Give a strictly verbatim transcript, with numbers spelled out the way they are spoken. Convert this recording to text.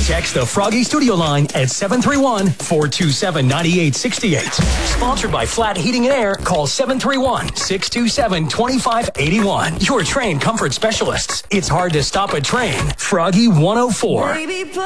Text the Froggy Studio line at seven three one, four two seven, nine eight six eight. Sponsored by Flat Heating and Air. Call seven three one, six two seven, two five eight one. Your train comfort specialists. It's hard to stop a train. Froggy one oh four. Baby,